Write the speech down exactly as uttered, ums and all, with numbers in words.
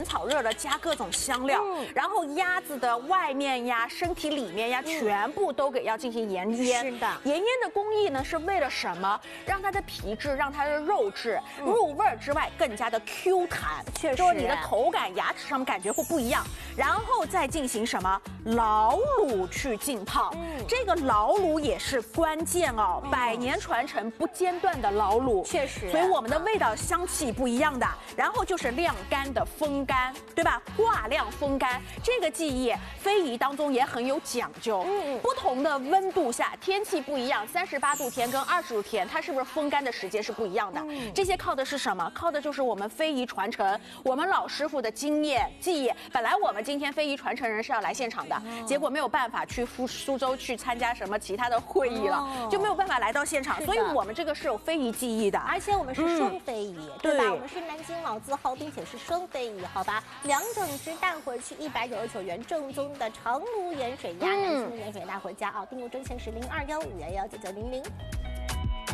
炒热了，加各种香料，嗯、然后鸭子的外面呀、身体里面呀，嗯、全部都给要进行盐腌。 是的， 盐腌的工艺呢，是为了什么？让它的皮质，让它的肉质入味儿之外，更加的 Q 弹， 确实， 就是你的口感、牙齿上面感觉会不一样。然后再进行什么老卤去浸泡，嗯、这个老卤也是关键哦，嗯、百年传承不间断的老卤， 确实， 所以我们的味道香气不一样的。然后就是晾干的风干，对吧？挂晾风干这个技艺，非遗当中也很有讲究。嗯，不同的温度下，天气不一样，三十八度天跟二十度天，它是不是风干的时间是不一样的？嗯，这些靠的是什么？靠的就是我们非遗传承，我们老师傅的经验技艺。本来我们今天非遗传承人是要来现场的，哦、结果没有办法去苏苏州去参加什么其他的会议了，哦、就没有办法来到现场。所以我们这个是有非遗技艺的， 而且我们是双非遗，嗯、对吧？对，我们是南京老字号，并且是双非遗，好吧？两整只大伙是一百九十九元，正宗的长芦盐水鸭，南京的盐水大伙家啊，订购专线是零二幺五幺幺九九零零。